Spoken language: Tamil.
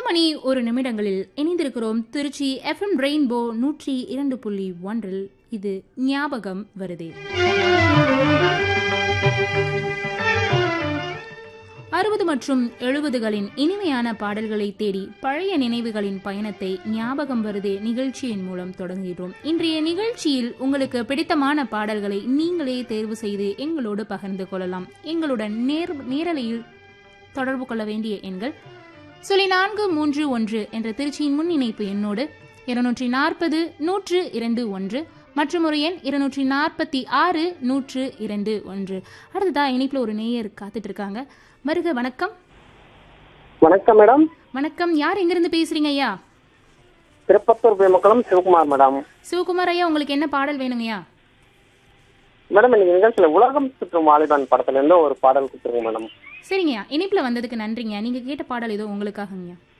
8:01 இணைந்திருக்கிறோம். திருச்சி எஃப்எம் ரெயின்போ 102.1 இது ஞாபகம் வருதே. 60 மற்றும் 70களின் இனிமையான பாடல்களை தேடி பழைய நினைவுகளின் பயணத்தை ஞாபகம் வருதே நிகழ்ச்சியின் மூலம் தொடங்குகிறோம். இன்றைய நிகழ்ச்சியில் உங்களுக்கு பிடித்தமான பாடல்களை நீங்களே தேர்வு செய்து எங்களோடு பகிர்ந்து கொள்ளலாம். எங்களுடன் நேரலையில் தொடர்பு கொள்ள வேண்டிய எண்கள் 0431 என்ற திருச்சியின் முன் இணைப்பு எண்ணோடு 240-102-1 மற்றும் ஒரு எண் 246-102-1. அடுத்ததா இணைப்புல ஒரு நேயர் காத்துட்டு இருக்காங்க. வருக, வணக்கம். வணக்கம் மேடம். வணக்கம், யார் எங்கிருந்து பேசுறீங்க ஐயா? திருப்பத்தூர் பேமக்குளம் சிவகுமார் மேடம். சிவகுமார் ஐயா, உங்களுக்கு என்ன பாடல் வேணுங்கய்யா? மேடம், இன்னைக்கு நிகழ்ச்சியில உலகம் சுற்றும் வாலிபான் படத்துல இருந்து ஒரு பாடல் கொடுத்துருங்க மேடம். சரிங்கய்யா, இணைப்புல வந்ததுக்கு நன்றிங்க. நீங்க கேட்ட பாடல் ஏதோ உங்களுக்காகங்கய்யா.